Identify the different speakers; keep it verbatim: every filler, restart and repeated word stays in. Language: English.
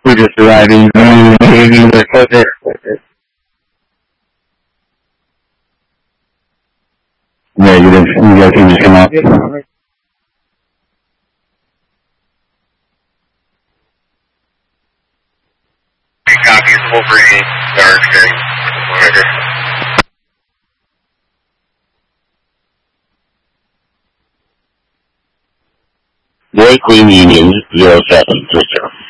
Speaker 1: We're just arriving. Maybe the closer. Negative. You guys can just come out. Copy. Wolverine. Dark. Monitor. Boy Queen Union zero seven.